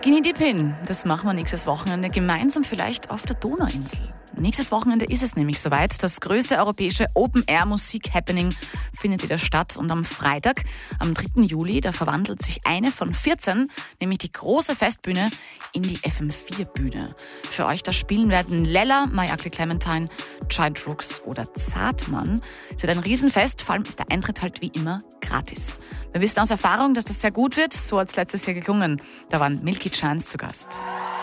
Skinny Dip hin, das machen wir nächstes Wochenende gemeinsam vielleicht auf der Donauinsel. Nächstes Wochenende ist es nämlich soweit. Das größte europäische Open-Air-Musik-Happening findet wieder statt. Und am Freitag, am 3. Juli, da verwandelt sich eine von 14, nämlich die große Festbühne, in die FM4-Bühne. Für euch da spielen werden Lella, My Ugly Clementine, Giant Rooks oder Zartmann. Es wird ein Riesenfest, vor allem ist der Eintritt halt wie immer gratis. Wir wissen aus Erfahrung, dass das sehr gut wird. So hat es letztes Jahr geklungen. Da waren Milky Chance zu Gast.